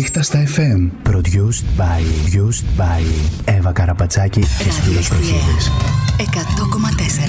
Νύχτα στα FM. Produced by Εύα Καραπατσάκη και Σπύρος Τροχίδης. 100,4.